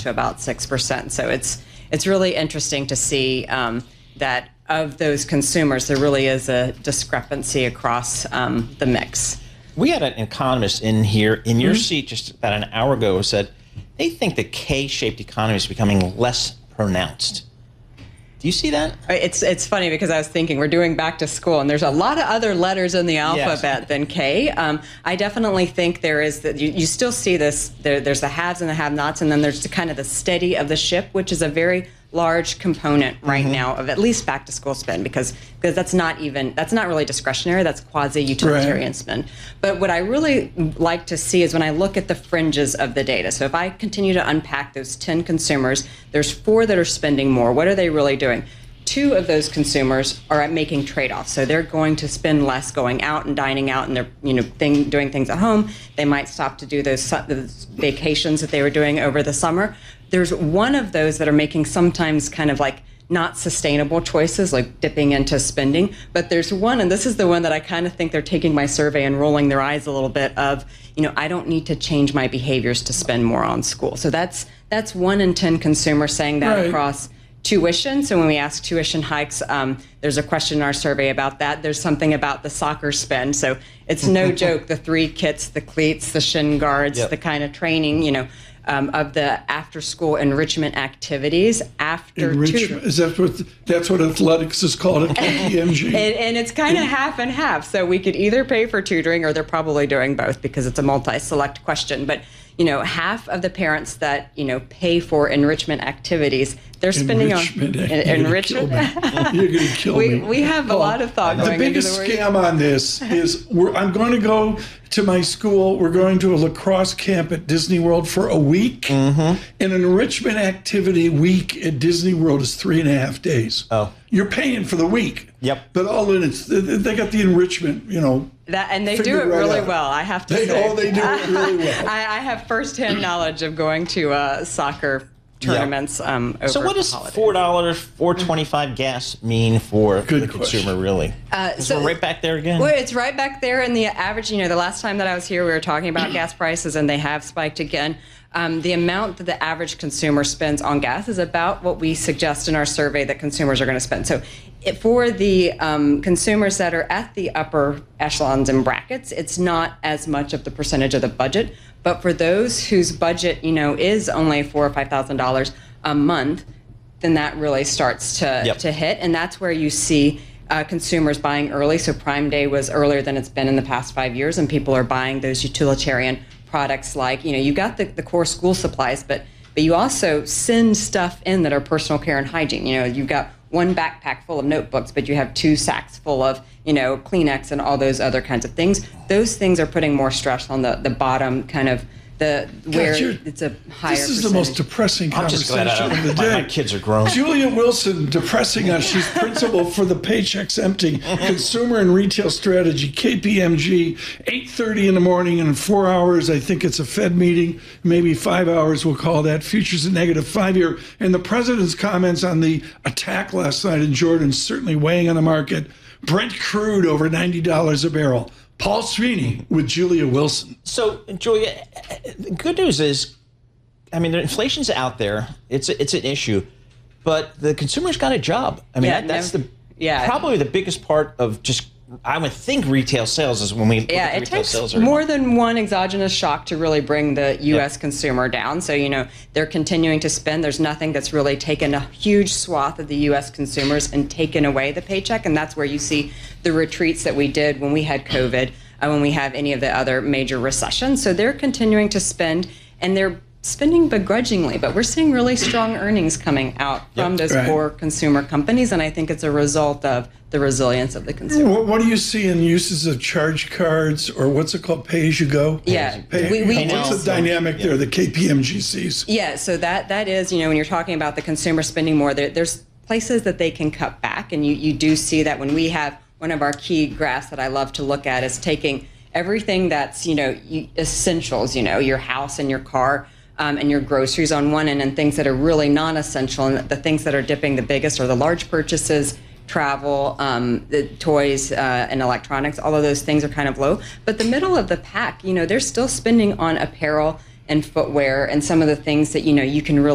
to about 6%. So it's really interesting to see that of those consumers, there really is a discrepancy across the mix. We had an economist in here in your seat just about an hour ago who said they think the K-shaped economy is becoming less pronounced. Do you see that? It's funny because I was thinking we're doing back to school and there's a lot of other letters in the alphabet than K. I definitely think there is that you still see this. There's the haves and the have-nots, and then there's the kind of the steady of the ship, which is a very large component right now of at least back to school spend because that's not really discretionary, that's quasi utilitarian spend. But what I really like to see is when I look at the fringes of the data. So if I continue to unpack those 10 consumers, there's 4 that are spending more. What are they really doing? 2 of those consumers are making trade-offs. So they're going to spend less going out and dining out, and they're doing things at home. They might stop to do those vacations that they were doing over the summer. There's one of those that are making sometimes kind of like not sustainable choices, like dipping into spending. But there's one, and this is the one that I kind of think they're taking my survey and rolling their eyes a little bit of, I don't need to change my behaviors to spend more on school. So that's 1 in 10 consumers saying that across tuition. So when we ask tuition hikes, there's a question in our survey about that. There's something about the soccer spend. So it's no joke, the 3 kits, the cleats, the shin guards, the kind of training, of the after-school enrichment activities after tutoring. Is that's what athletics is called at KPMG? and it's kind of half and half. So we could either pay for tutoring, or they're probably doing both because it's a multi-select question. But half of the parents that pay for enrichment activities, they're spending on enrichment. You're going to kill me. We have a lot of thought going into the word. The biggest scam on this is I'm going to go to my school. We're going to a lacrosse camp at Disney World for a week. And an enrichment activity week at Disney World is 3.5 days. Oh. You're paying for the week. Yep. But all in they got the enrichment, and they do it really well, I have to say. They do it really well. I have firsthand knowledge of going to soccer tournaments over So what does $4, $4.25 gas mean for the consumer, really? So we're right back there again? Well, it's right back there in the average. The last time that I was here, we were talking about gas prices, and they have spiked again. The amount that the average consumer spends on gas is about what we suggest in our survey that consumers are going to spend. So for the consumers that are at the upper echelons and brackets, it's not as much of the percentage of the budget. But for those whose budget, is only $4,000 or $5,000 a month, then that really starts to hit. And that's where you see consumers buying early. So Prime Day was earlier than it's been in the past 5 years, and people are buying those utilitarian products like, you got the core school supplies, but you also send stuff in that are personal care and hygiene. You've got 1 backpack full of notebooks, but you have 2 sacks full of, Kleenex and all those other kinds of things. Those things are putting more stress on the bottom kind of it's a higher This is percentage. the most depressing conversation of the day. My kids are grown. Julia Wilson, depressing us. She's principal for the Paychecks Empty Consumer and Retail Strategy, KPMG, 8:30 in the morning, and in 4 hours, I think it's a Fed meeting, maybe 5 hours, we'll call that. Futures a negative 5-year. And the president's comments on the attack last night in Jordan certainly weighing on the market. Brent crude over $90 a barrel. Paul Sweeney with Julia Wilson. So, Julia, the good news is, the inflation's out there. It's an issue, but the consumer's got a job. That's probably the biggest part of just, I would think, retail sales is when we look at retail sales. It takes more than one exogenous shock to really bring the U.S. consumer down. So, they're continuing to spend. There's nothing that's really taken a huge swath of the U.S. consumers and taken away the paycheck. And that's where you see the retreats that we did when we had COVID, when we have any of the other major recessions. So they're continuing to spend, and they're spending begrudgingly, but we're seeing really strong earnings coming out from those core consumer companies, and I think it's a result of the resilience of the consumer. What do you see in uses of charge cards, or what's it called, pay-as-you-go? Yeah. What's the dynamic there, the KPMG sees? Yeah, so that is, when you're talking about the consumer spending more, there's places that they can cut back, and you do see that when we have one of our key graphs that I love to look at is taking everything that's, essentials, your house and your car, and your groceries on one end, and things that are really non-essential, and the things that are dipping the biggest are the large purchases, travel, the toys, and electronics. All of those things are kind of low. But the middle of the pack, they're still spending on apparel and footwear and some of the things that, you can really